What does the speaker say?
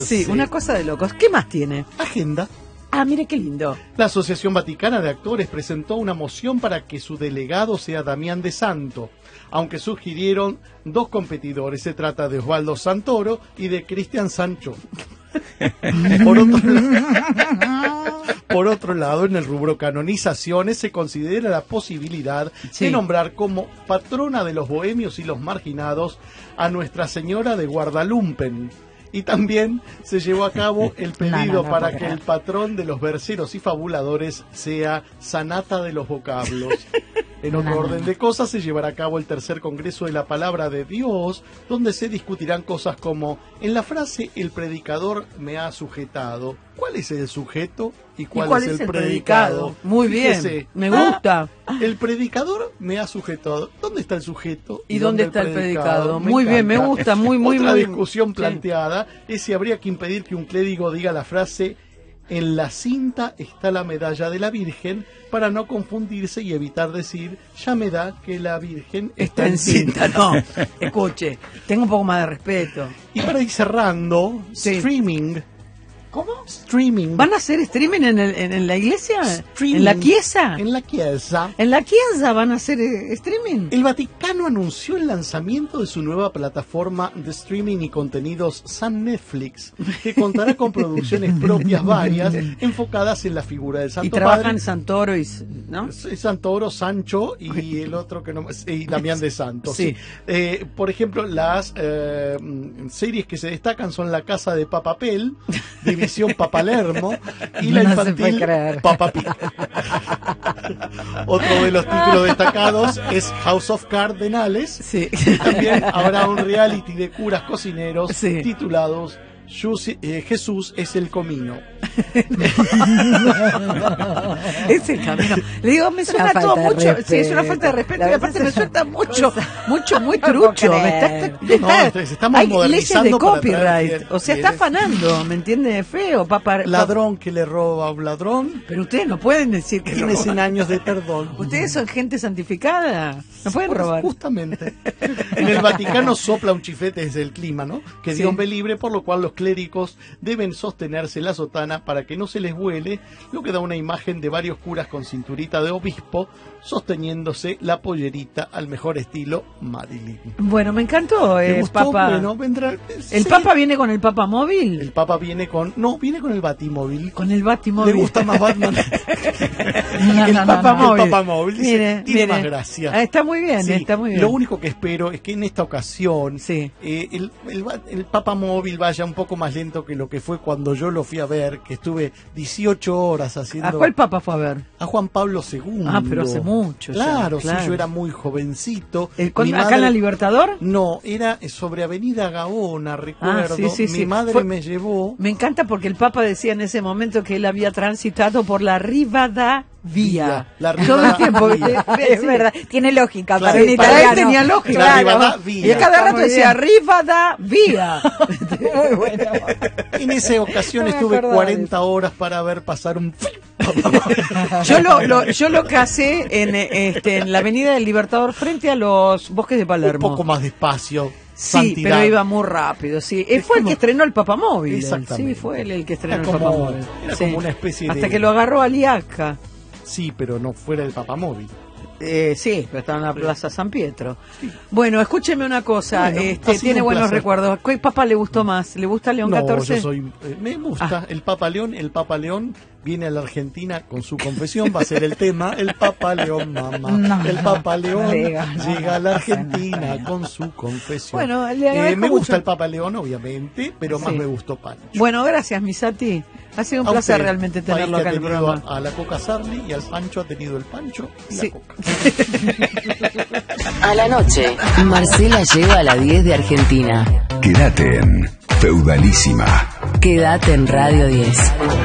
Sí, una cosa de locos. ¿Qué más tiene? Agenda. Ah, mire qué lindo. La Asociación Vaticana de Actores presentó una moción para que su delegado sea Damián de Santo, aunque sugirieron dos competidores. Se trata de Osvaldo Santoro y de Cristian Sancho. Por otro lado, en el rubro canonizaciones se considera la posibilidad de nombrar como patrona de los bohemios y los marginados a Nuestra Señora de Guardalumpen. Y también se llevó a cabo el pedido para que el patrón de los verseros y fabuladores sea Sanata de los Vocablos. En otro orden de cosas, se llevará a cabo el tercer Congreso de la Palabra de Dios, donde se discutirán cosas como, en la frase "el predicador me ha sujetado", ¿cuál es el sujeto y cuál es el predicado? Muy bien, Fíjese, me gusta. El predicador me ha sujetado. ¿Dónde está el sujeto? ¿Y dónde está el predicado? Muy bien, me gusta, muy Otra muy discusión planteada es si habría que impedir que un clérigo diga la frase "en la cinta está la medalla de la Virgen", para no confundirse y evitar decir "ya me da que la Virgen está en cinta". No, escuche, tengo un poco más de respeto. Y para ir cerrando, streaming. ¿Cómo? Streaming. ¿Van a hacer streaming en la iglesia? Streaming. ¿En la chiesa? En la chiesa. ¿En la chiesa van a hacer streaming? El Vaticano anunció el lanzamiento de su nueva plataforma de streaming y contenidos San Netflix, que contará con producciones propias varias enfocadas en la figura del Santo Y trabajan Padre. Santoro y... ¿no? Santoro, Sancho y el otro que no... y Damián de Santos. Sí. Por ejemplo, las series que se destacan son La Casa de Papapel, División Papalermo y la infantil Papapi. Otro de los títulos destacados es House of Cardenales. Sí. También habrá un reality de curas cocineros titulados Jesús es el comino. Es el camino. Le digo, me suena todo mucho. Sí, es una falta de respeto. Y aparte me suena mucho, muy trucho. Estamos hay modernizando leyes de para copyright. traer O sea, está afanando, ¿me entiende? Feo, papá. Ladrón que le roba a un ladrón. Pero ustedes no pueden decir que tiene 100 años de perdón. Ustedes son gente santificada. No pueden robar. Justamente. En el Vaticano sopla un chifete desde el clima, ¿no? Que Dios me libre, por lo cual los clérigos deben sostenerse la sotana para que no se les vuele, lo que da una imagen de varios curas con cinturita de obispo sosteniéndose la pollerita al mejor estilo Marilyn. Bueno, me encantó. Papa. Bueno, vendrá, ¿El Papa viene con el Papa móvil? El Papa viene con... No, viene con el Batimóvil. Con el Batimóvil. Le gusta más Batman. El Papa móvil. El Papa móvil. Mire, tiene más gracia. Está muy bien, está muy bien. Lo único que espero es que en esta ocasión el Papa móvil vaya un poco más lento que lo que fue cuando yo lo fui a ver, que estuve 18 horas haciendo... ¿A cuál Papa fue a ver? A Juan Pablo II. Ah, pero hace mucho. Claro, sí, yo era muy jovencito. ¿Acá en la Libertador? No, era sobre Avenida Gaona, recuerdo. Mi madre me llevó. Me encanta porque el Papa decía en ese momento que él había transitado por la Rivadavia. Todo el tiempo. Es verdad, tiene lógica. Claro, para italiano él tenía lógica. Y cada rato decía Rivadavia. Muy bueno. En esa ocasión estuve 40 horas para ver pasar un... Yo lo casé en la Avenida del Libertador frente a los bosques de Palermo. Un poco más despacio. Sí, Santidad. pero iba muy rápido, sí. Él fue el que estrenó el Papa móvil. Exactamente. Sí, fue él el que estrenó el Papa móvil. Era como una especie de... Hasta que lo agarró Aliaca. Sí, pero no fuera el Papa móvil. Sí, pero estaba en la Plaza San Pietro. Bueno, escúcheme una cosa, tiene buenos recuerdos. ¿Qué Papa le gustó más? ¿Le gusta León XIV? Me gusta el Papa León. El Papa León viene a la Argentina con su confesión, va a ser el tema, el Papa León, mamá. El Papa León llega a la Argentina con su confesión. Bueno, me gusta el Papa León, obviamente, pero más me gustó Pancho. Bueno, gracias, Misati. Ha sido un placer realmente tenerlo acá en el programa. A la Coca Sarli y al Pancho ha tenido el Pancho y la Coca. A la noche, Marcela lleva a la 10 de Argentina. Quédate en Feudalísima. Quédate en Radio 10.